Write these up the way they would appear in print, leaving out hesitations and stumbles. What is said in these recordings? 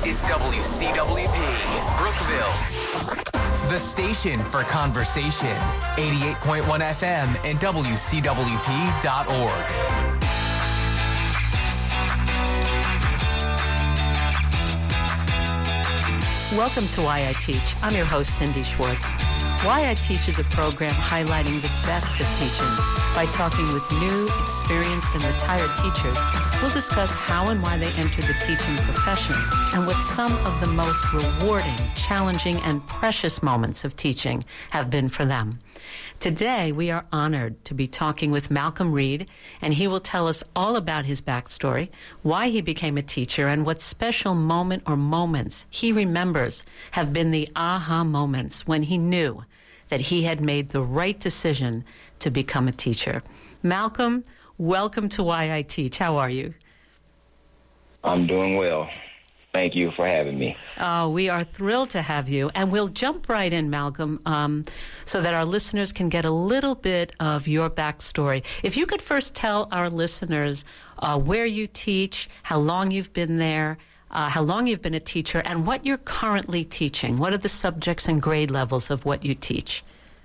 is WCWP, Brookville. The station for conversation. 88.1 FM and WCWP.org. Welcome to Why I Teach. I'm your host, Cindy Schwartz. Why I Teach is a program highlighting the best of teaching. By talking with new, experienced, and retired teachers, we'll discuss how and why they entered the teaching profession and what some of the most rewarding, challenging, and precious moments of teaching have been for them. Today, we are honored to be talking with Malcolm Reed, and he will tell us all about his backstory, why he became a teacher, and what special moment or moments he remembers have been the aha moments when he knew that he had made the right decision to become a teacher. Malcolm, welcome to Why I Teach. How are you? I'm doing well. Thank you for having me. Oh, we are thrilled to have you. And we'll jump right in, Malcolm, so that our listeners can get a little bit of your backstory. If you could first tell our listeners where you teach, how long you've been there, how long you've been a teacher, and what you're currently teaching. What are the subjects and grade levels of what you teach?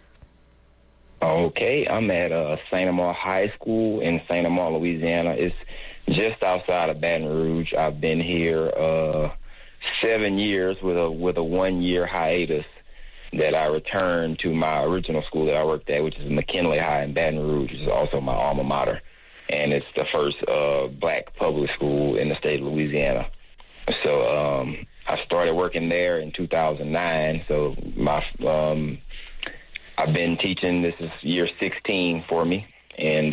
Okay, I'm at St. Amar High School in St. Amar, Louisiana. It's just outside of Baton Rouge. I've been here 7 years with a 1 year hiatus that I returned to my original school that I worked at, which is McKinley High in Baton Rouge, which is also my alma mater. And it's the first black public school in the state of Louisiana. So I started working there in 2009. So I've been teaching. This is year 16 for me. And,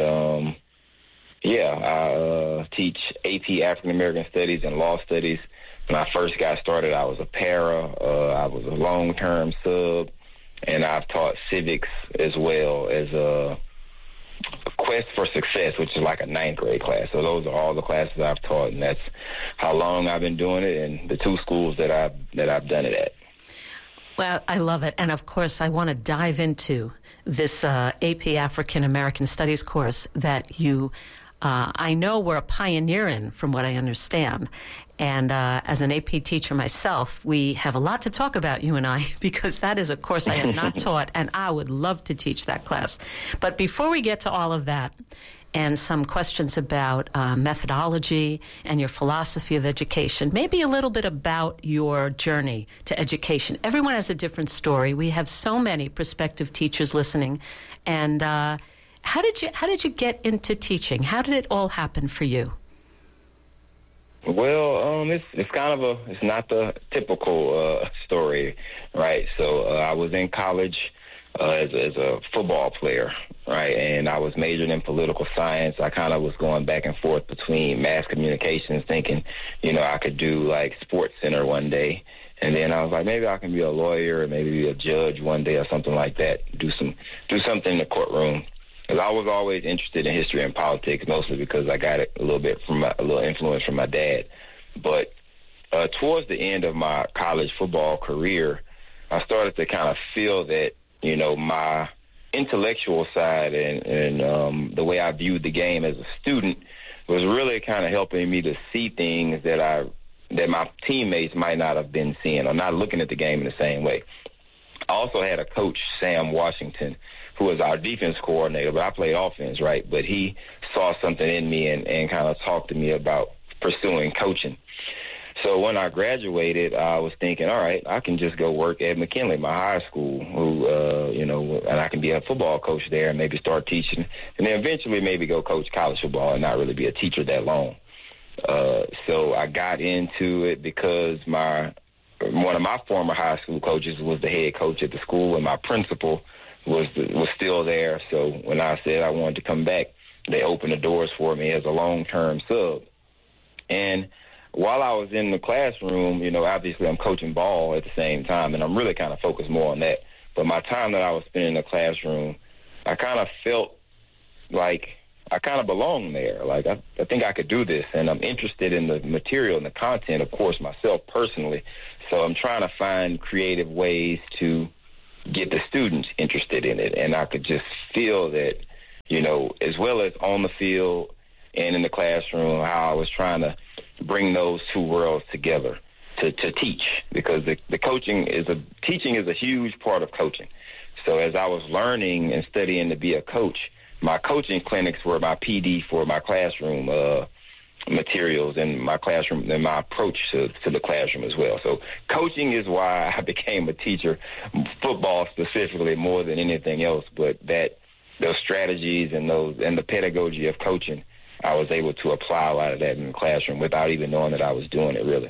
I teach AP African American Studies and Law Studies. When I first got started, I was a para. I was a long-term sub. And I've taught civics as well as a Quest for Success, which is like a 9th grade class. So those are all the classes I've taught, and that's how long I've been doing it, and the 2 schools that I've done it at. Well, I love it. And, of course, I want to dive into this AP African American Studies course that you, I know, were a pioneer in, from what I understand. And as an AP teacher myself, we have a lot to talk about, you and I, because that is a course I have not taught, and I would love to teach that class. But before we get to all of that, and some questions about methodology and your philosophy of education, maybe a little bit about your journey to education. Everyone has a different story. We have so many prospective teachers listening. And how did you get into teaching? How did it all happen for you? Well, it's kind of it's not the typical story, right? So I was in college as a football player, right? And I was majoring in political science. I kind of was going back and forth between mass communications, thinking, I could do like Sports Center one day. And then I was like, maybe I can be a lawyer or maybe be a judge one day or something like that. Do something in the courtroom. Because I was always interested in history and politics, mostly because I got it a little influence from my dad. But towards the end of my college football career, I started to kind of feel that, my intellectual side and the way I viewed the game as a student was really kind of helping me to see things that my teammates might not have been seeing or not looking at the game in the same way. I also had a coach, Sam Washington, who was our defense coordinator, but I played offense, right? But he saw something in me and kind of talked to me about pursuing coaching. So when I graduated, I was thinking, all right, I can just go work at McKinley, my high school, and I can be a football coach there and maybe start teaching, and then eventually maybe go coach college football and not really be a teacher that long. So I got into it because one of my former high school coaches was the head coach at the school, and my principal was still there. So when I said I wanted to come back, they opened the doors for me as a long-term sub. And while I was in the classroom, obviously I'm coaching ball at the same time, and I'm really kind of focused more on that. But my time that I was spending in the classroom, I kind of felt like I kind of belong there. Like, I think I could do this, and I'm interested in the material and the content, of course, myself personally. So I'm trying to find creative ways to get the students interested in it. And I could just feel that, as well as on the field and in the classroom, how I was trying to bring those two worlds together. to teach, because the teaching is a huge part of coaching. So as I was learning and studying to be a coach, my coaching clinics were my PD for my classroom materials and my classroom and my approach to the classroom as well. So coaching is why I became a teacher, football specifically more than anything else. But those strategies and the pedagogy of coaching, I was able to apply a lot of that in the classroom without even knowing that I was doing it, really.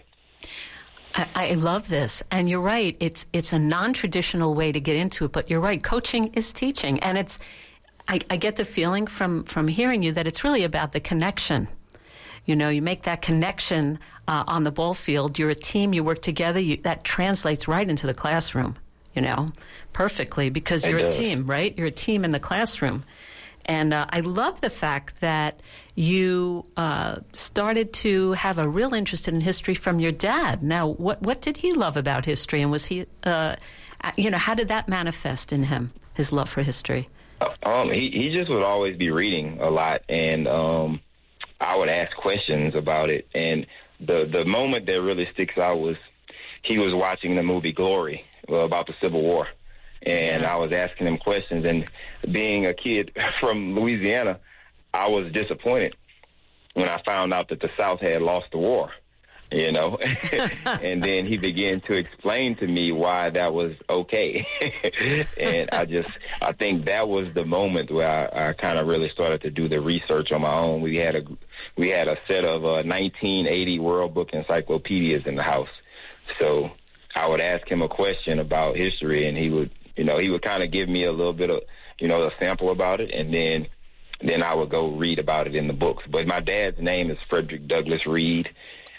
I love this, and you're right. It's a non-traditional way to get into it, but you're right. Coaching is teaching, and I get the feeling from hearing you that it's really about the connection. You know, you make that connection on the ball field. You're a team. You work together. That translates right into the classroom. You know, perfectly, because you're a team, right? You're a team in the classroom. And I love the fact that you started to have a real interest in history from your dad. Now, what did he love about history? And was he, how did that manifest in him, his love for history? He just would always be reading a lot, and I would ask questions about it. And the moment that really sticks out was he was watching the movie Glory about the Civil War. And I was asking him questions, and being a kid from Louisiana, I was disappointed when I found out that the South had lost the war, you know. And then he began to explain to me why that was okay. And I think that was the moment where I kind of really started to do the research on my own. We had a set of 1980 World Book encyclopedias in the house. So I would ask him a question about history, and he would kind of give me a little bit of, a sample about it, and then I would go read about it in the books. But my dad's name is Frederick Douglass Reed.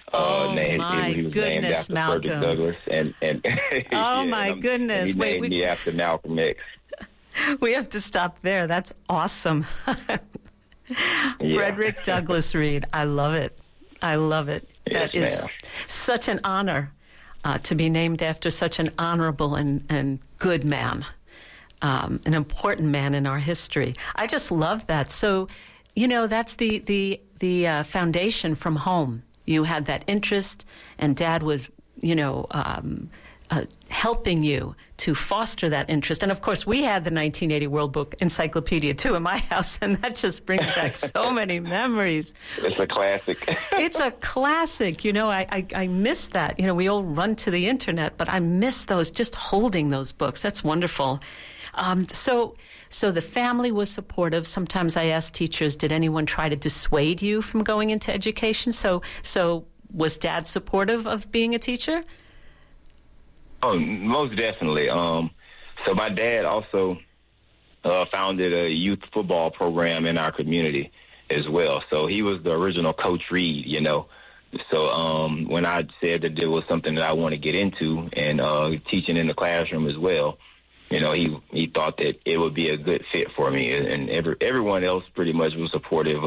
My he was goodness, named after Malcolm. Frederick Douglass, and oh my goodness! And he named me after Malcolm X. We have to stop there. That's awesome. Frederick Douglass Reed. I love it. I love it. Yes, that is such an honor to be named after such an honorable and good man, an important man in our history. I just love that. So, that's the foundation from home. You had that interest, and Dad was, helping you to foster that interest. And, of course, we had the 1980 World Book Encyclopedia, too, in my house, and that just brings back so many memories. It's a classic. It's a classic. I miss that. We all run to the Internet, but I miss those, just holding those books. That's wonderful. So the family was supportive. Sometimes I ask teachers, did anyone try to dissuade you from going into education? So was Dad supportive of being a teacher? Oh, most definitely. So my dad also founded a youth football program in our community as well. So he was the original Coach Reed, So when I said that there was something that I want to get into and teaching in the classroom as well, he thought that it would be a good fit for me. And everyone else pretty much was supportive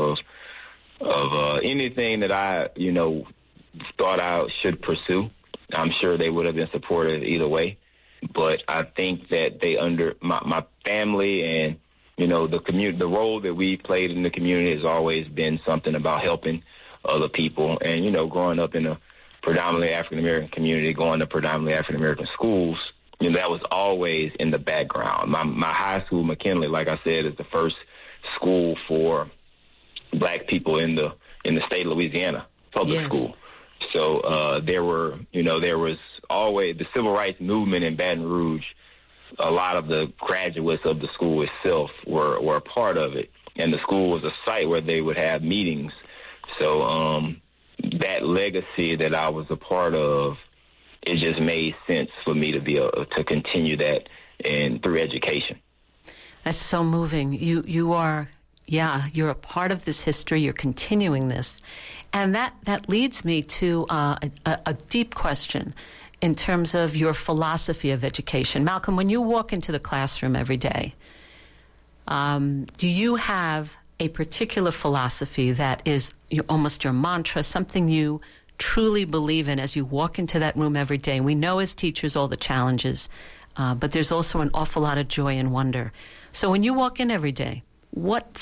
of anything that I, thought I should pursue. I'm sure they would have been supportive either way, but I think that my family and the role that we played in the community has always been something about helping other people. And growing up in a predominantly African American community, going to predominantly African American schools, that was always in the background. My high school, McKinley, like I said, is the first school for black people in the state of Louisiana, public school. So there was always the civil rights movement in Baton Rouge. A lot of the graduates of the school itself were a part of it, and the school was a site where they would have meetings. So that legacy that I was a part of, it just made sense for me to be to continue that and through education. That's so moving. You are. Yeah, you're a part of this history. You're continuing this. And that leads me to a deep question in terms of your philosophy of education. Malcolm, when you walk into the classroom every day, do you have a particular philosophy that is almost your mantra, something you truly believe in as you walk into that room every day? And we know as teachers all the challenges, but there's also an awful lot of joy and wonder. So when you walk in every day, what